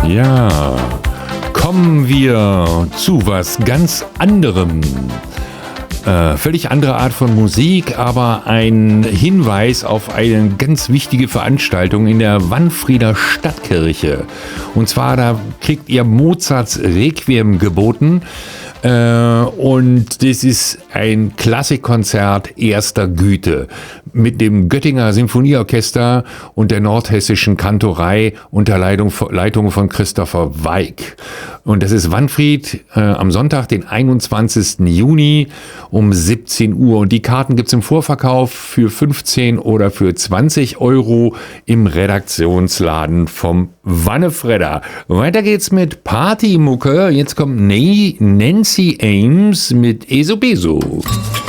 Ja, kommen wir zu was ganz anderem. Völlig andere Art von Musik, aber ein Hinweis auf eine ganz wichtige Veranstaltung in der Wanfrieder Stadtkirche. Und zwar, da kriegt ihr Mozarts Requiem geboten. Und das ist ein Klassikkonzert erster Güte mit dem Göttinger Sinfonieorchester und der Nordhessischen Kantorei unter Leitung von Christopher Weig. Und das ist Wanfried am Sonntag, den 21. Juni um 17 Uhr. Und die Karten gibt's im Vorverkauf für 15 oder für 20 Euro im Redaktionsladen vom Wannefredder. Weiter geht's mit Partymucke. Jetzt kommt Nancy Ames mit Eso Beso.